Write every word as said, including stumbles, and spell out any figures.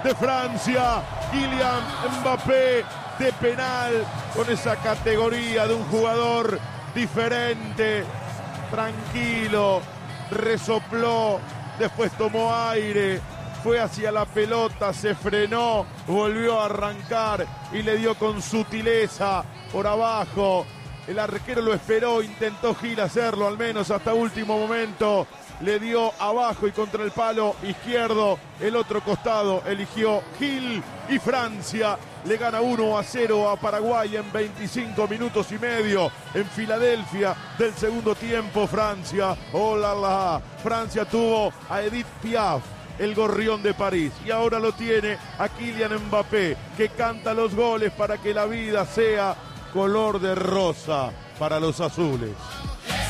de Francia. Kylian Mbappé de penal, con esa categoría de un jugador diferente, tranquilo, resopló, después tomó aire, fue hacia la pelota, se frenó, volvió a arrancar y le dio con sutileza por abajo. El arquero lo esperó, intentó Gil hacerlo al menos hasta último momento. Le dio abajo y contra el palo izquierdo. El otro costado eligió Gil y Francia le gana uno a cero a Paraguay en veinticinco minutos y medio en Filadelfia del segundo tiempo. Francia, hola la, Francia tuvo a Edith Piaf, el gorrión de París, y ahora lo tiene a Kylian Mbappé, que canta los goles para que la vida sea color de rosa para los azules.